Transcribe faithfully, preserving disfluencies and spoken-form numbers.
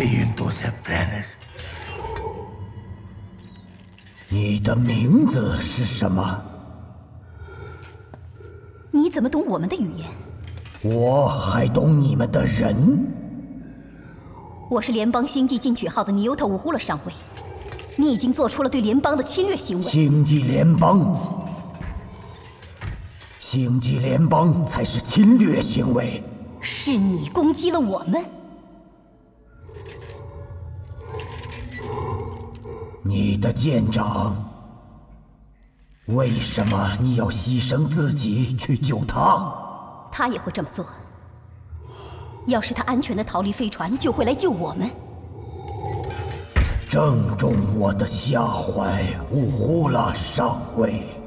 你的名字是什么？ 你怎么懂我们的语言？ 我还懂你们的人。 我是联邦星际进取号的尼尤特·乌呼勒上尉，你已经做出了对联邦的侵略行为。 星际联邦，星际联邦才是侵略行为。 是你攻击了我们。 你的舰长，为什么你要牺牲自己去救他？ 他也会这么做。要是他安全的逃离飞船，就会来救我们。 正中我的下怀，呜呼啦，上尉。